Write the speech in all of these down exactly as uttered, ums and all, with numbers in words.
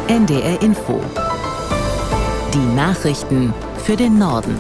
N D R Info. Die Nachrichten für den Norden.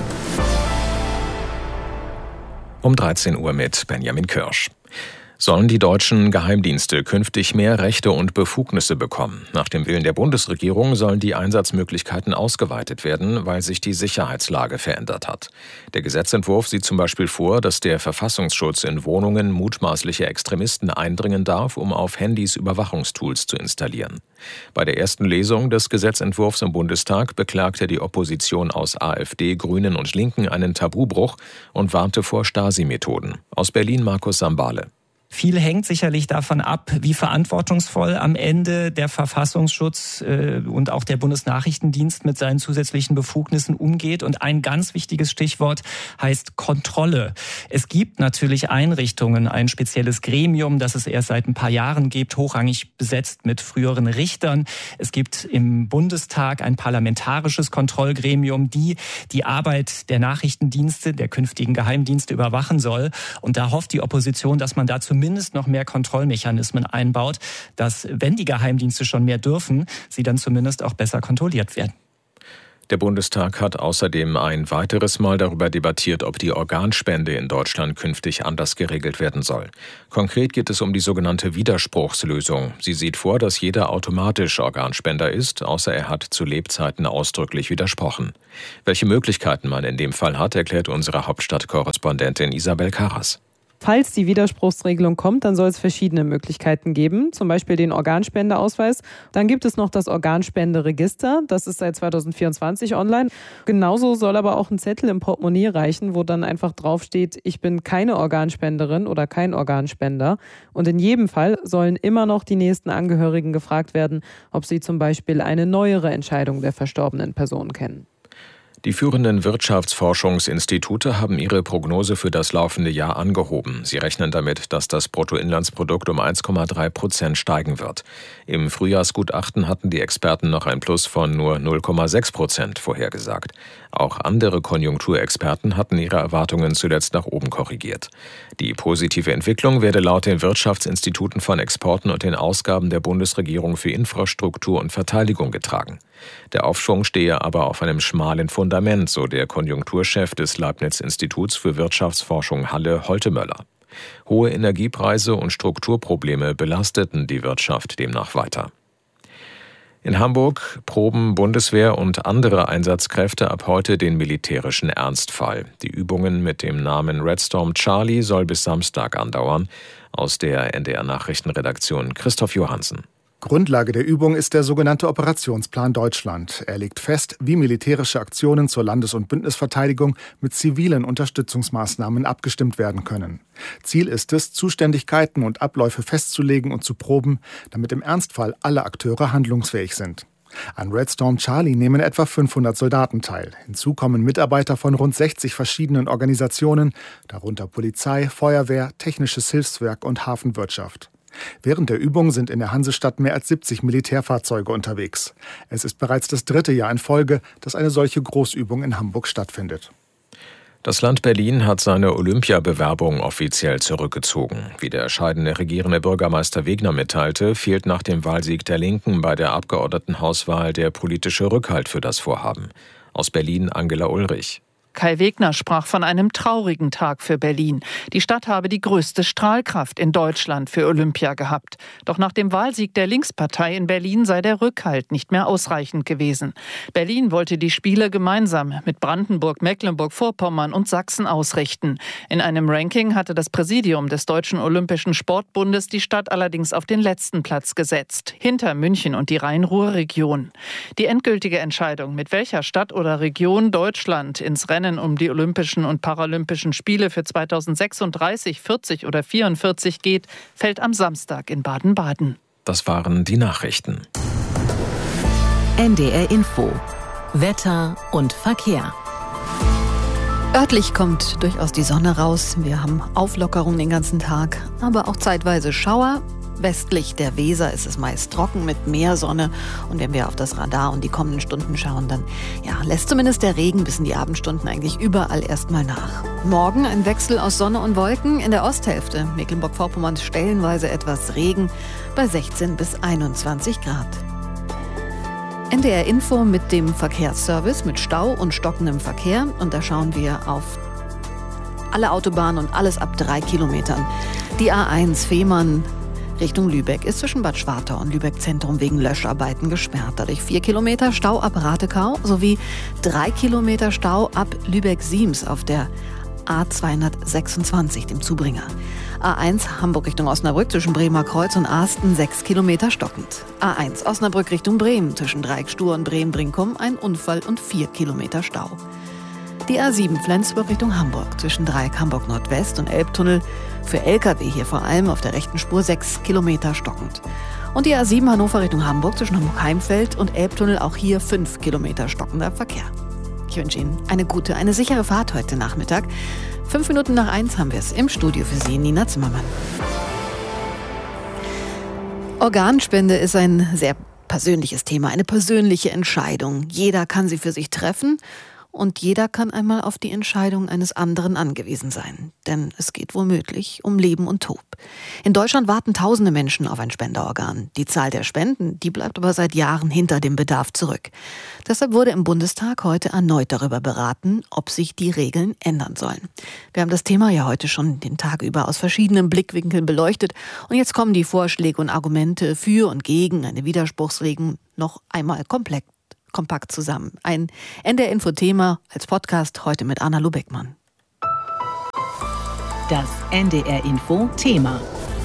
Um dreizehn Uhr mit Benjamin Kirsch. Sollen die deutschen Geheimdienste künftig mehr Rechte und Befugnisse bekommen? Nach dem Willen der Bundesregierung sollen die Einsatzmöglichkeiten ausgeweitet werden, weil sich die Sicherheitslage verändert hat. Der Gesetzentwurf sieht zum Beispiel vor, dass der Verfassungsschutz in Wohnungen mutmaßlicher Extremisten eindringen darf, um auf Handys Überwachungstools zu installieren. Bei der ersten Lesung des Gesetzentwurfs im Bundestag beklagte die Opposition aus AfD, Grünen und Linken einen Tabubruch und warnte vor Stasi-Methoden. Aus Berlin Markus Sambale. Viel hängt sicherlich davon ab, wie verantwortungsvoll am Ende der Verfassungsschutz äh, und auch der Bundesnachrichtendienst mit seinen zusätzlichen Befugnissen umgeht. Und ein ganz wichtiges Stichwort heißt Kontrolle. Es gibt natürlich Einrichtungen, ein spezielles Gremium, das es erst seit ein paar Jahren gibt, hochrangig besetzt mit früheren Richtern. Es gibt im Bundestag ein parlamentarisches Kontrollgremium, die die Arbeit der Nachrichtendienste, der künftigen Geheimdienste überwachen soll. Und da hofft die Opposition, dass man dazu zumindest noch mehr Kontrollmechanismen einbaut, dass, wenn die Geheimdienste schon mehr dürfen, sie dann zumindest auch besser kontrolliert werden. Der Bundestag hat außerdem ein weiteres Mal darüber debattiert, ob die Organspende in Deutschland künftig anders geregelt werden soll. Konkret geht es um die sogenannte Widerspruchslösung. Sie sieht vor, dass jeder automatisch Organspender ist, außer er hat zu Lebzeiten ausdrücklich widersprochen. Welche Möglichkeiten man in dem Fall hat, erklärt unsere Hauptstadtkorrespondentin Isabel Karras. Falls die Widerspruchsregelung kommt, dann soll es verschiedene Möglichkeiten geben, zum Beispiel den Organspendeausweis. Dann gibt es noch das Organspenderegister, das ist seit zweitausendvierundzwanzig online. Genauso soll aber auch ein Zettel im Portemonnaie reichen, wo dann einfach draufsteht, ich bin keine Organspenderin oder kein Organspender. Und in jedem Fall sollen immer noch die nächsten Angehörigen gefragt werden, ob sie zum Beispiel eine neuere Entscheidung der verstorbenen Person kennen. Die führenden Wirtschaftsforschungsinstitute haben ihre Prognose für das laufende Jahr angehoben. Sie rechnen damit, dass das Bruttoinlandsprodukt um eins Komma drei Prozent steigen wird. Im Frühjahrsgutachten hatten die Experten noch ein Plus von nur null Komma sechs Prozent vorhergesagt. Auch andere Konjunkturexperten hatten ihre Erwartungen zuletzt nach oben korrigiert. Die positive Entwicklung werde laut den Wirtschaftsinstituten von Exporten und den Ausgaben der Bundesregierung für Infrastruktur und Verteidigung getragen. Der Aufschwung stehe aber auf einem schmalen Fundament, so der Konjunkturchef des Leibniz-Instituts für Wirtschaftsforschung Halle Holtemöller. Hohe Energiepreise und Strukturprobleme belasteten die Wirtschaft demnach weiter. In Hamburg proben Bundeswehr und andere Einsatzkräfte ab heute den militärischen Ernstfall. Die Übungen mit dem Namen Red Storm Charlie soll bis Samstag andauern. Aus der N D R-Nachrichtenredaktion Christoph Johansen. Grundlage der Übung ist der sogenannte Operationsplan Deutschland. Er legt fest, wie militärische Aktionen zur Landes- und Bündnisverteidigung mit zivilen Unterstützungsmaßnahmen abgestimmt werden können. Ziel ist es, Zuständigkeiten und Abläufe festzulegen und zu proben, damit im Ernstfall alle Akteure handlungsfähig sind. An Red Storm Charlie nehmen etwa fünfhundert Soldaten teil. Hinzu kommen Mitarbeiter von rund sechzig verschiedenen Organisationen, darunter Polizei, Feuerwehr, Technisches Hilfswerk und Hafenwirtschaft. Während der Übung sind in der Hansestadt mehr als siebzig Militärfahrzeuge unterwegs. Es ist bereits das dritte Jahr in Folge, dass eine solche Großübung in Hamburg stattfindet. Das Land Berlin hat seine Olympiabewerbung offiziell zurückgezogen. Wie der scheidende regierende Bürgermeister Wegner mitteilte, fehlt nach dem Wahlsieg der Linken bei der Abgeordnetenhauswahl der politische Rückhalt für das Vorhaben. Aus Berlin Angela Ulrich. Kai Wegner sprach von einem traurigen Tag für Berlin. Die Stadt habe die größte Strahlkraft in Deutschland für Olympia gehabt. Doch nach dem Wahlsieg der Linkspartei in Berlin sei der Rückhalt nicht mehr ausreichend gewesen. Berlin wollte die Spiele gemeinsam mit Brandenburg, Mecklenburg-Vorpommern und Sachsen ausrichten. In einem Ranking hatte das Präsidium des Deutschen Olympischen Sportbundes die Stadt allerdings auf den letzten Platz gesetzt, hinter München und die Rhein-Ruhr-Region. Die endgültige Entscheidung, mit welcher Stadt oder Region Deutschland ins Rennen um die Olympischen und Paralympischen Spiele für zweitausendsechsunddreißig, vierzig oder vierundvierzig geht, fällt am Samstag in Baden-Baden. Das waren die Nachrichten. N D R Info. Wetter und Verkehr. Örtlich kommt durchaus die Sonne raus. Wir haben Auflockerung den ganzen Tag, aber auch zeitweise Schauer. Westlich der Weser ist es meist trocken mit mehr Sonne. Und wenn wir auf das Radar und die kommenden Stunden schauen, dann ja, lässt zumindest der Regen bis in die Abendstunden eigentlich überall erstmal nach. Morgen ein Wechsel aus Sonne und Wolken. In der Osthälfte Mecklenburg-Vorpommern stellenweise etwas Regen bei sechzehn bis einundzwanzig Grad. N D R Info mit dem Verkehrsservice, mit Stau und stockendem Verkehr. Und da schauen wir auf alle Autobahnen und alles ab drei Kilometern. Die A eins Fehmarn Richtung Lübeck ist zwischen Bad Schwartau und Lübeck Zentrum wegen Löscharbeiten gesperrt. Dadurch vier Kilometer Stau ab Ratekau sowie drei Kilometer Stau ab Lübeck-Siems auf der A zweihundertsechsundzwanzig, dem Zubringer. A eins Hamburg Richtung Osnabrück zwischen Bremer Kreuz und Asten sechs Kilometer stockend. A eins Osnabrück Richtung Bremen zwischen Dreieckstur und Bremen-Brinkum ein Unfall und vier Kilometer Stau. Die A sieben Flensburg Richtung Hamburg zwischen Dreieck Hamburg Nordwest und Elbtunnel für L K W hier vor allem auf der rechten Spur sechs Kilometer stockend. Und die A sieben Hannover Richtung Hamburg zwischen Hamburg-Heimfeld und Elbtunnel auch hier fünf Kilometer stockender Verkehr. Ich wünsche Ihnen eine gute, eine sichere Fahrt heute Nachmittag. Fünf Minuten nach eins haben wir es im Studio für Sie, Nina Zimmermann. Organspende ist ein sehr persönliches Thema, eine persönliche Entscheidung. Jeder kann sie für sich treffen. Und jeder kann einmal auf die Entscheidung eines anderen angewiesen sein. Denn es geht womöglich um Leben und Tod. In Deutschland warten tausende Menschen auf ein Spenderorgan. Die Zahl der Spenden, die bleibt aber seit Jahren hinter dem Bedarf zurück. Deshalb wurde im Bundestag heute erneut darüber beraten, ob sich die Regeln ändern sollen. Wir haben das Thema ja heute schon den Tag über aus verschiedenen Blickwinkeln beleuchtet. Und jetzt kommen die Vorschläge und Argumente für und gegen eine Widerspruchsregelung noch einmal komplett. kompakt zusammen. Ein N D R-Info-Thema als Podcast heute mit Anna Lubeckmann. Das N D R-Info-Thema.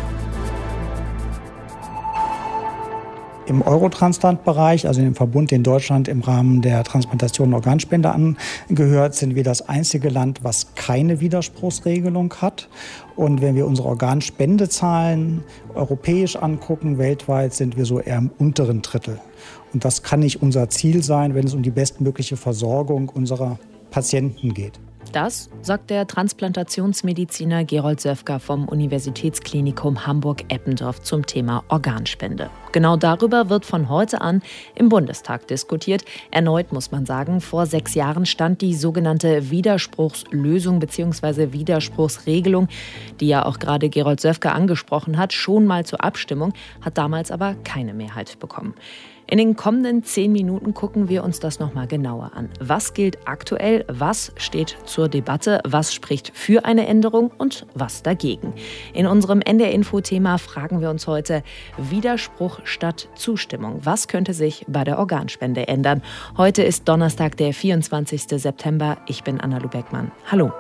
Im Eurotransplant-Bereich, also im Verbund, den Deutschland im Rahmen der Transplantation und Organspende angehört, sind wir das einzige Land, was keine Widerspruchsregelung hat. Und wenn wir unsere Organspendezahlen europäisch angucken, weltweit sind wir so eher im unteren Drittel. Und das kann nicht unser Ziel sein, wenn es um die bestmögliche Versorgung unserer Patienten geht. Das sagt der Transplantationsmediziner Gerold Söfker vom Universitätsklinikum Hamburg-Eppendorf zum Thema Organspende. Genau darüber wird von heute an im Bundestag diskutiert. Erneut muss man sagen, vor sechs Jahren stand die sogenannte Widerspruchslösung bzw. Widerspruchsregelung, die ja auch gerade Gerold Söfker angesprochen hat, schon mal zur Abstimmung, hat damals aber keine Mehrheit bekommen. In den kommenden zehn Minuten gucken wir uns das nochmal genauer an. Was gilt aktuell, was steht zur Debatte, was spricht für eine Änderung und was dagegen? In unserem N D R-Info-Thema fragen wir uns heute Widerspruch statt Zustimmung. Was könnte sich bei der Organspende ändern? Heute ist Donnerstag, der vierundzwanzigsten September. Ich bin Anna Lubeckmann. Hallo.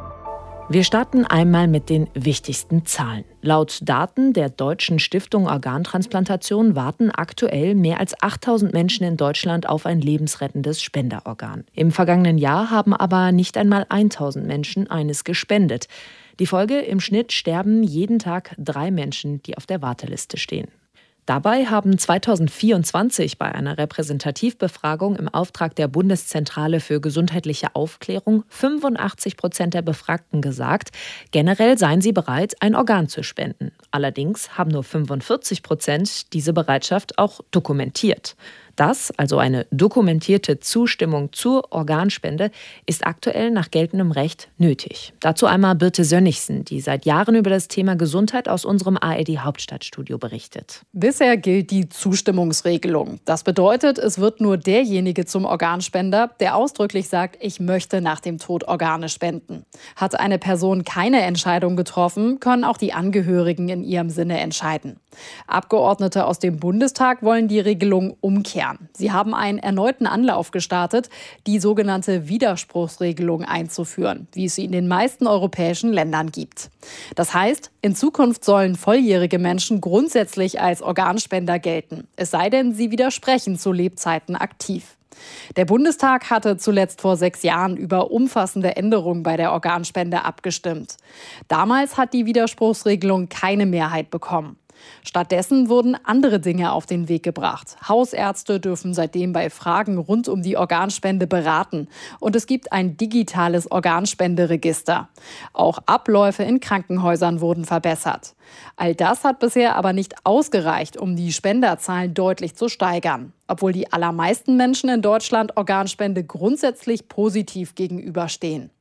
Wir starten einmal mit den wichtigsten Zahlen. Laut Daten der Deutschen Stiftung Organtransplantation warten aktuell mehr als achttausend Menschen in Deutschland auf ein lebensrettendes Spenderorgan. Im vergangenen Jahr haben aber nicht einmal tausend Menschen eines gespendet. Die Folge: im Schnitt sterben jeden Tag drei Menschen, die auf der Warteliste stehen. Dabei haben zweitausendvierundzwanzig bei einer Repräsentativbefragung im Auftrag der Bundeszentrale für gesundheitliche Aufklärung fünfundachtzig Prozent der Befragten gesagt, generell seien sie bereit, ein Organ zu spenden. Allerdings haben nur fünfundvierzig Prozent diese Bereitschaft auch dokumentiert. Das, also eine dokumentierte Zustimmung zur Organspende, ist aktuell nach geltendem Recht nötig. Dazu einmal Birte Sönnigsen, die seit Jahren über das Thema Gesundheit aus unserem A R D-Hauptstadtstudio berichtet. Bisher gilt die Zustimmungsregelung. Das bedeutet, es wird nur derjenige zum Organspender, der ausdrücklich sagt, ich möchte nach dem Tod Organe spenden. Hat eine Person keine Entscheidung getroffen, können auch die Angehörigen in ihrem Sinne entscheiden. Abgeordnete aus dem Bundestag wollen die Regelung umkehren. Sie haben einen erneuten Anlauf gestartet, die sogenannte Widerspruchsregelung einzuführen, wie es sie in den meisten europäischen Ländern gibt. Das heißt, in Zukunft sollen volljährige Menschen grundsätzlich als Organspender gelten, es sei denn, sie widersprechen zu Lebzeiten aktiv. Der Bundestag hatte zuletzt vor sechs Jahren über umfassende Änderungen bei der Organspende abgestimmt. Damals hat die Widerspruchsregelung keine Mehrheit bekommen. Stattdessen wurden andere Dinge auf den Weg gebracht. Hausärzte dürfen seitdem bei Fragen rund um die Organspende beraten. Und es gibt ein digitales Organspenderegister. Auch Abläufe in Krankenhäusern wurden verbessert. All das hat bisher aber nicht ausgereicht, um die Spenderzahlen deutlich zu steigern. Obwohl die allermeisten Menschen in Deutschland Organspende grundsätzlich positiv gegenüberstehen.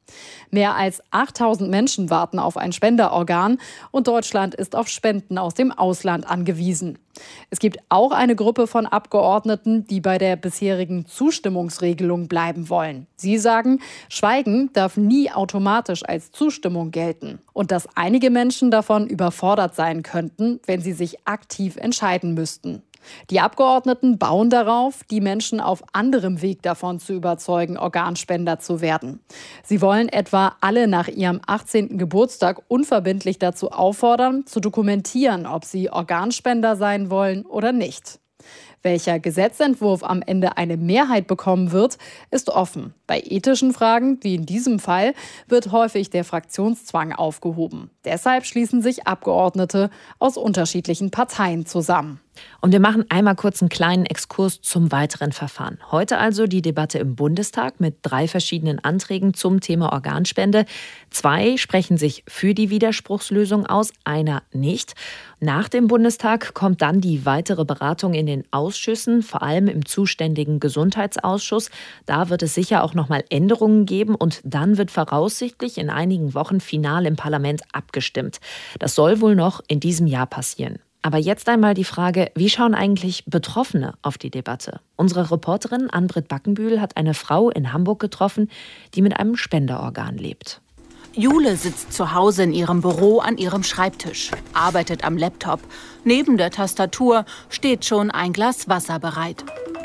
Mehr als achttausend Menschen warten auf ein Spenderorgan und Deutschland ist auf Spenden aus dem Ausland angewiesen. Es gibt auch eine Gruppe von Abgeordneten, die bei der bisherigen Zustimmungsregelung bleiben wollen. Sie sagen, Schweigen darf nie automatisch als Zustimmung gelten und dass einige Menschen davon überfordert sein könnten, wenn sie sich aktiv entscheiden müssten. Die Abgeordneten bauen darauf, die Menschen auf anderem Weg davon zu überzeugen, Organspender zu werden. Sie wollen etwa alle nach ihrem achtzehnten Geburtstag unverbindlich dazu auffordern, zu dokumentieren, ob sie Organspender sein wollen oder nicht. Welcher Gesetzentwurf am Ende eine Mehrheit bekommen wird, ist offen. Bei ethischen Fragen, wie in diesem Fall, wird häufig der Fraktionszwang aufgehoben. Deshalb schließen sich Abgeordnete aus unterschiedlichen Parteien zusammen. Und wir machen einmal kurz einen kleinen Exkurs zum weiteren Verfahren. Heute also die Debatte im Bundestag mit drei verschiedenen Anträgen zum Thema Organspende. Zwei sprechen sich für die Widerspruchslösung aus, einer nicht. Nach dem Bundestag kommt dann die weitere Beratung in den Ausschüssen, vor allem im zuständigen Gesundheitsausschuss. Da wird es sicher auch noch mal Änderungen geben und dann wird voraussichtlich in einigen Wochen final im Parlament abgestimmt. Das soll wohl noch in diesem Jahr passieren. Aber jetzt einmal die Frage, wie schauen eigentlich Betroffene auf die Debatte? Unsere Reporterin Ann-Britt Backenbühl hat eine Frau in Hamburg getroffen, die mit einem Spenderorgan lebt. Jule sitzt zu Hause in ihrem Büro an ihrem Schreibtisch, arbeitet am Laptop. Neben der Tastatur steht schon ein Glas Wasser bereit.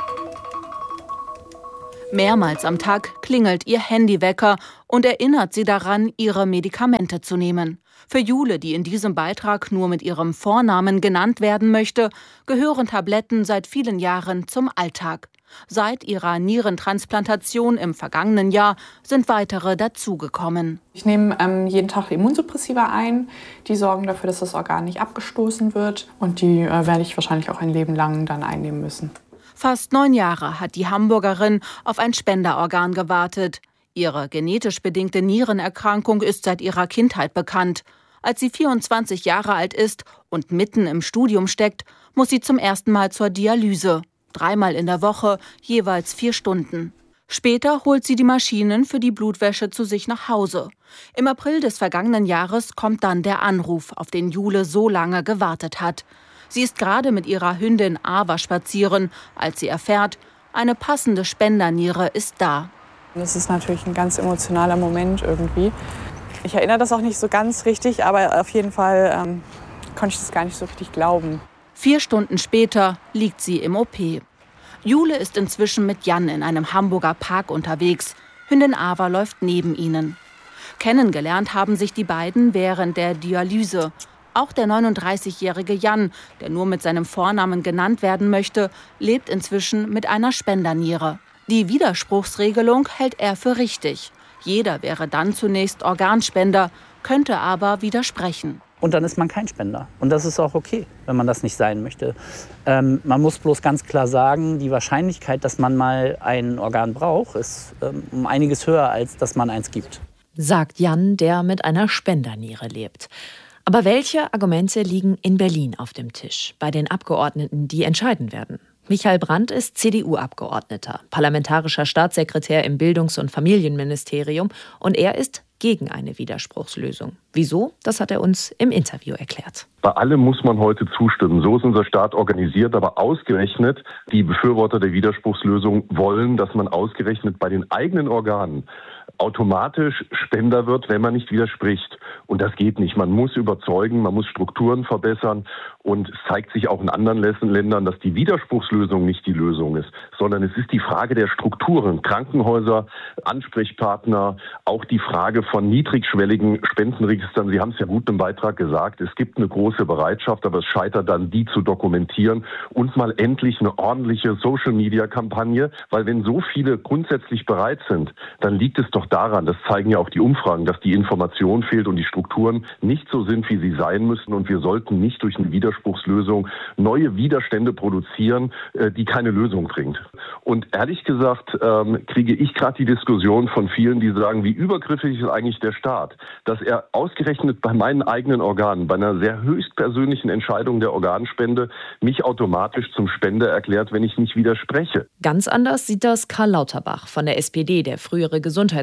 Mehrmals am Tag klingelt ihr Handywecker und erinnert sie daran, ihre Medikamente zu nehmen. Für Jule, die in diesem Beitrag nur mit ihrem Vornamen genannt werden möchte, gehören Tabletten seit vielen Jahren zum Alltag. Seit ihrer Nierentransplantation im vergangenen Jahr sind weitere dazugekommen. Ich nehme ähm, jeden Tag Immunsuppressiva ein. Die sorgen dafür, dass das Organ nicht abgestoßen wird. Und die äh, werde ich wahrscheinlich auch ein Leben lang dann einnehmen müssen. Fast neun Jahre hat die Hamburgerin auf ein Spenderorgan gewartet. Ihre genetisch bedingte Nierenerkrankung ist seit ihrer Kindheit bekannt. Als sie vierundzwanzig Jahre alt ist und mitten im Studium steckt, muss sie zum ersten Mal zur Dialyse. Dreimal in der Woche, jeweils vier Stunden. Später holt sie die Maschinen für die Blutwäsche zu sich nach Hause. Im April des vergangenen Jahres kommt dann der Anruf, auf den Jule so lange gewartet hat. Sie ist gerade mit ihrer Hündin Ava spazieren, als sie erfährt, eine passende Spenderniere ist da. Das ist natürlich ein ganz emotionaler Moment irgendwie. Ich erinnere das auch nicht so ganz richtig, aber auf jeden Fall ähm, konnte ich das gar nicht so richtig glauben. Vier Stunden später liegt sie im O P. Jule ist inzwischen mit Jan in einem Hamburger Park unterwegs. Hündin Ava läuft neben ihnen. Kennengelernt haben sich die beiden während der Dialyse. Auch der neununddreißigjährige Jan, der nur mit seinem Vornamen genannt werden möchte, lebt inzwischen mit einer Spenderniere. Die Widerspruchsregelung hält er für richtig. Jeder wäre dann zunächst Organspender, könnte aber widersprechen. Und dann ist man kein Spender. Und das ist auch okay, wenn man das nicht sein möchte. Ähm, man muss bloß ganz klar sagen, die Wahrscheinlichkeit, dass man mal ein Organ braucht, ist ähm, um einiges höher, als dass man eins gibt. Sagt Jan, der mit einer Spenderniere lebt. Aber welche Argumente liegen in Berlin auf dem Tisch bei den Abgeordneten, die entscheiden werden? Michael Brandt ist C D U-Abgeordneter, parlamentarischer Staatssekretär im Bildungs- und Familienministerium und er ist gegen eine Widerspruchslösung. Wieso? Das hat er uns im Interview erklärt. Bei allem muss man heute zustimmen. So ist unser Staat organisiert, aber ausgerechnet die Befürworter der Widerspruchslösung wollen, dass man ausgerechnet bei den eigenen Organen automatisch Spender wird, wenn man nicht widerspricht. Und das geht nicht. Man muss überzeugen, man muss Strukturen verbessern. Und es zeigt sich auch in anderen Ländern, dass die Widerspruchslösung nicht die Lösung ist, sondern es ist die Frage der Strukturen. Krankenhäuser, Ansprechpartner, auch die Frage von niedrigschwelligen Spendenregistern. Sie haben es ja gut im Beitrag gesagt. Es gibt eine große Bereitschaft, aber es scheitert dann, die zu dokumentieren. Und mal endlich eine ordentliche Social-Media-Kampagne, weil wenn so viele grundsätzlich bereit sind, dann liegt es doch daran, das zeigen ja auch die Umfragen, dass die Information fehlt und die Strukturen nicht so sind, wie sie sein müssen. Und wir sollten nicht durch eine Widerspruchslösung neue Widerstände produzieren, die keine Lösung bringt. Und ehrlich gesagt ähm, kriege ich gerade die Diskussion von vielen, die sagen, wie übergriffig ist eigentlich der Staat, dass er ausgerechnet bei meinen eigenen Organen, bei einer sehr höchstpersönlichen Entscheidung der Organspende, mich automatisch zum Spender erklärt, wenn ich nicht widerspreche. Ganz anders sieht das Karl Lauterbach von der S P D, der frühere Gesundheitsminister.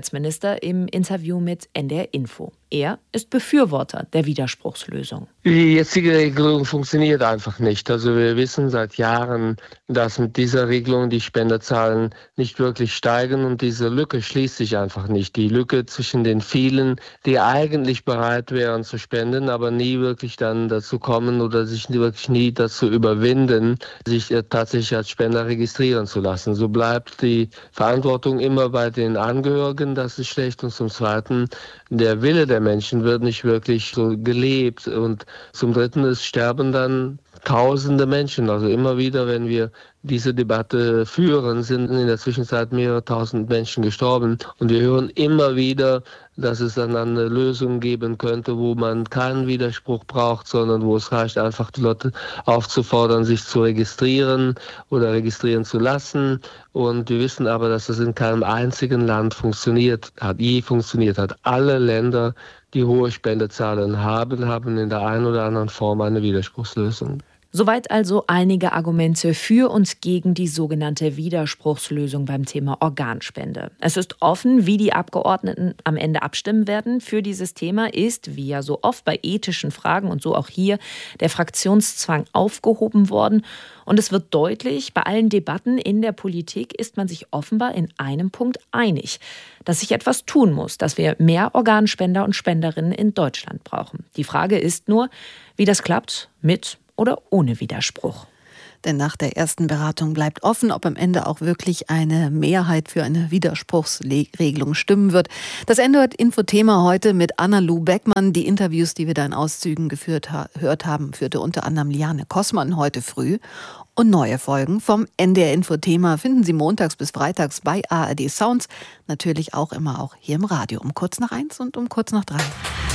Wirtschaftsminister im Interview mit N D R Info. Er ist Befürworter der Widerspruchslösung. Die jetzige Regelung funktioniert einfach nicht. Also wir wissen seit Jahren, dass mit dieser Regelung die Spenderzahlen nicht wirklich steigen und diese Lücke schließt sich einfach nicht. Die Lücke zwischen den vielen, die eigentlich bereit wären zu spenden, aber nie wirklich dann dazu kommen oder sich wirklich nie dazu überwinden, sich tatsächlich als Spender registrieren zu lassen. So bleibt die Verantwortung immer bei den Angehörigen, das ist schlecht. Und zum Zweiten, der Wille der Menschen wird nicht wirklich so gelebt. Und zum Dritten, es sterben dann tausende Menschen. Also immer wieder, wenn wir diese Debatte führen, sind in der Zwischenzeit mehrere tausend Menschen gestorben. Und wir hören immer wieder, dass es dann eine Lösung geben könnte, wo man keinen Widerspruch braucht, sondern wo es reicht, einfach die Leute aufzufordern, sich zu registrieren oder registrieren zu lassen. Und wir wissen aber, dass das in keinem einzigen Land funktioniert hat, je funktioniert hat. Alle Länder, die hohe Spendezahlen haben, haben in der einen oder anderen Form eine Widerspruchslösung. Soweit also einige Argumente für und gegen die sogenannte Widerspruchslösung beim Thema Organspende. Es ist offen, wie die Abgeordneten am Ende abstimmen werden. Für dieses Thema ist, wie ja so oft bei ethischen Fragen und so auch hier, der Fraktionszwang aufgehoben worden. Und es wird deutlich, bei allen Debatten in der Politik ist man sich offenbar in einem Punkt einig, dass sich etwas tun muss, dass wir mehr Organspender und Spenderinnen in Deutschland brauchen. Die Frage ist nur, wie das klappt mit oder ohne Widerspruch. Denn nach der ersten Beratung bleibt offen, ob am Ende auch wirklich eine Mehrheit für eine Widerspruchsregelung stimmen wird. Das N D R-Info-Thema heute mit Anna-Lu Beckmann. Die Interviews, die wir da in Auszügen geführt gehört haben, führte unter anderem Liane Kossmann heute früh. Und neue Folgen vom N D R-Info-Thema finden Sie montags bis freitags bei A R D Sounds. Natürlich auch immer auch hier im Radio um kurz nach eins und um kurz nach drei.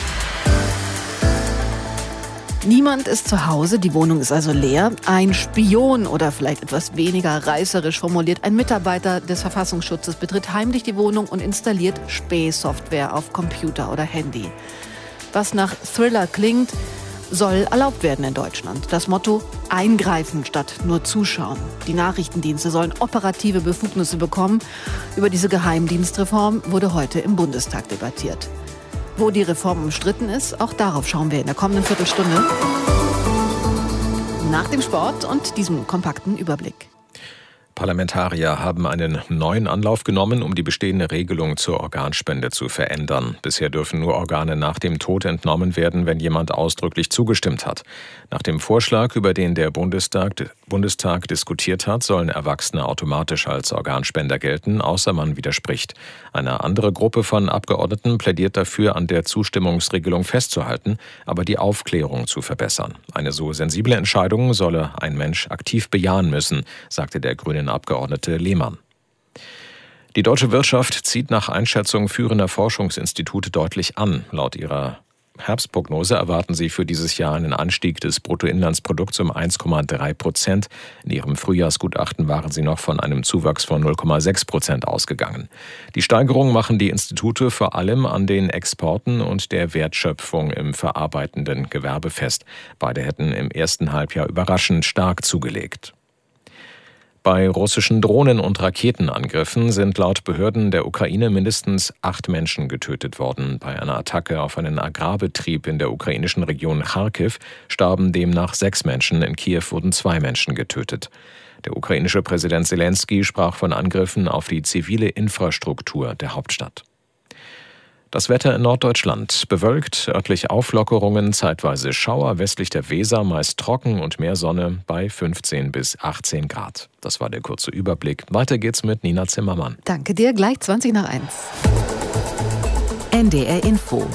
Niemand ist zu Hause, die Wohnung ist also leer. Ein Spion oder vielleicht etwas weniger reißerisch formuliert, ein Mitarbeiter des Verfassungsschutzes betritt heimlich die Wohnung und installiert Spähsoftware auf Computer oder Handy. Was nach Thriller klingt, soll erlaubt werden in Deutschland. Das Motto: eingreifen statt nur zuschauen. Die Nachrichtendienste sollen operative Befugnisse bekommen. Über diese Geheimdienstreform wurde heute im Bundestag debattiert. Wo die Reform umstritten ist, auch darauf schauen wir in der kommenden Viertelstunde. Nach dem Sport und diesem kompakten Überblick. Parlamentarier haben einen neuen Anlauf genommen, um die bestehende Regelung zur Organspende zu verändern. Bisher dürfen nur Organe nach dem Tod entnommen werden, wenn jemand ausdrücklich zugestimmt hat. Nach dem Vorschlag, über den der Bundestag, Bundestag diskutiert hat, sollen Erwachsene automatisch als Organspender gelten, außer man widerspricht. Eine andere Gruppe von Abgeordneten plädiert dafür, an der Zustimmungsregelung festzuhalten, aber die Aufklärung zu verbessern. Eine so sensible Entscheidung solle ein Mensch aktiv bejahen müssen, sagte der Grünen Abgeordnete Lehmann. Die deutsche Wirtschaft zieht nach Einschätzung führender Forschungsinstitute deutlich an. Laut ihrer Herbstprognose erwarten sie für dieses Jahr einen Anstieg des Bruttoinlandsprodukts um eins Komma drei Prozent. In ihrem Frühjahrsgutachten waren sie noch von einem Zuwachs von null Komma sechs Prozent ausgegangen. Die Steigerung machen die Institute vor allem an den Exporten und der Wertschöpfung im verarbeitenden Gewerbe fest. Beide hätten im ersten Halbjahr überraschend stark zugelegt. Bei russischen Drohnen- und Raketenangriffen sind laut Behörden der Ukraine mindestens acht Menschen getötet worden. Bei einer Attacke auf einen Agrarbetrieb in der ukrainischen Region Charkiw starben demnach sechs Menschen. In Kiew wurden zwei Menschen getötet. Der ukrainische Präsident Selenskyj sprach von Angriffen auf die zivile Infrastruktur der Hauptstadt. Das Wetter in Norddeutschland: bewölkt, örtlich Auflockerungen, zeitweise Schauer, westlich der Weser meist trocken und mehr Sonne bei fünfzehn bis achtzehn Grad. Das war der kurze Überblick. Weiter geht's mit Nina Zimmermann. Danke dir, gleich zwanzig nach eins. N D R Info.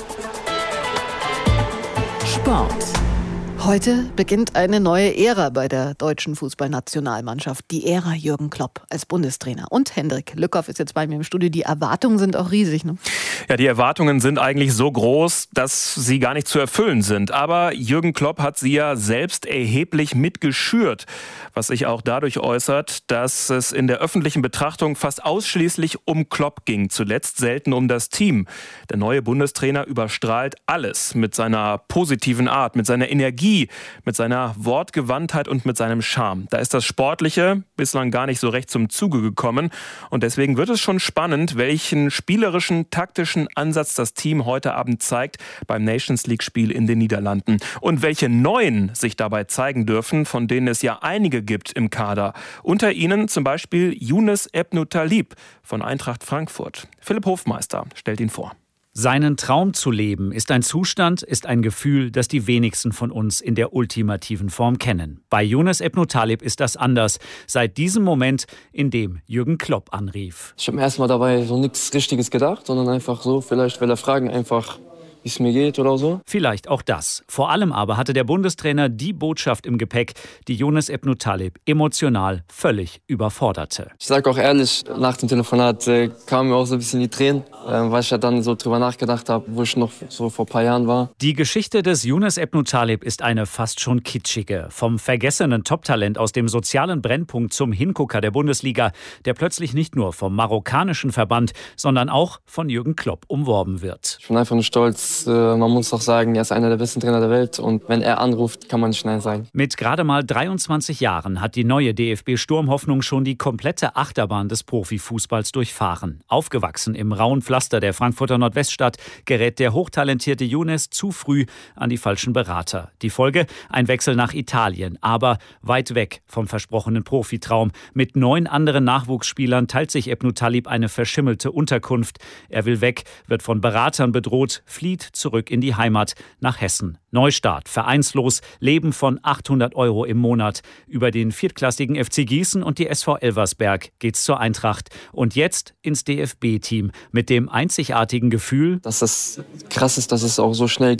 Sport. Heute beginnt eine neue Ära bei der deutschen Fußballnationalmannschaft. Die Ära Jürgen Klopp als Bundestrainer. Und Hendrik Lückhoff ist jetzt bei mir im Studio. Die Erwartungen sind auch riesig, ne? Ja, die Erwartungen sind eigentlich so groß, dass sie gar nicht zu erfüllen sind. Aber Jürgen Klopp hat sie ja selbst erheblich mitgeschürt. Was sich auch dadurch äußert, dass es in der öffentlichen Betrachtung fast ausschließlich um Klopp ging. Zuletzt selten um das Team. Der neue Bundestrainer überstrahlt alles mit seiner positiven Art, mit seiner Energie, Energie, mit seiner Wortgewandtheit und mit seinem Charme. Da ist das Sportliche bislang gar nicht so recht zum Zuge gekommen. Und deswegen wird es schon spannend, welchen spielerischen, taktischen Ansatz das Team heute Abend zeigt beim Nations League-Spiel in den Niederlanden. Und welche neuen sich dabei zeigen dürfen, von denen es ja einige gibt im Kader. Unter ihnen zum Beispiel Younes Ebnou Talib von Eintracht Frankfurt. Philipp Hofmeister stellt ihn vor. Seinen Traum zu leben ist ein Zustand, ist ein Gefühl, das die wenigsten von uns in der ultimativen Form kennen. Bei Younes Ebnou Talib ist das anders. Seit diesem Moment, in dem Jürgen Klopp anrief. Ich habe mir erstmal dabei so nichts Richtiges gedacht, sondern einfach so, vielleicht will er fragen, einfach wie es mir geht oder so. Vielleicht auch das. Vor allem aber hatte der Bundestrainer die Botschaft im Gepäck, die Younes Ebnou Talib emotional völlig überforderte. Ich sage auch ehrlich, nach dem Telefonat äh, kamen mir auch so ein bisschen die Tränen, äh, weil ich ja dann so drüber nachgedacht habe, wo ich noch so vor ein paar Jahren war. Die Geschichte des Younes Ebnou Talib ist eine fast schon kitschige. Vom vergessenen Top-Talent aus dem sozialen Brennpunkt zum Hingucker der Bundesliga, der plötzlich nicht nur vom marokkanischen Verband, sondern auch von Jürgen Klopp umworben wird. Ich bin einfach nur stolz. Man muss auch sagen, er ist einer der besten Trainer der Welt und wenn er anruft, kann man nicht Nein sagen. Mit gerade mal dreiundzwanzig Jahren hat die neue D F B-Sturmhoffnung schon die komplette Achterbahn des Profifußballs durchfahren. Aufgewachsen im rauen Pflaster der Frankfurter Nordweststadt gerät der hochtalentierte Younes zu früh an die falschen Berater. Die Folge? Ein Wechsel nach Italien, aber weit weg vom versprochenen Profitraum. Mit neun anderen Nachwuchsspielern teilt sich Ebnou Talib eine verschimmelte Unterkunft. Er will weg, wird von Beratern bedroht, flieht zurück in die Heimat nach Hessen. Neustart, vereinslos, Leben von achthundert Euro im Monat. Über den viertklassigen F C Gießen und die S V Elversberg geht's zur Eintracht. Und jetzt ins D F B-Team mit dem einzigartigen Gefühl, dass das krass ist, dass es auch so schnell geht.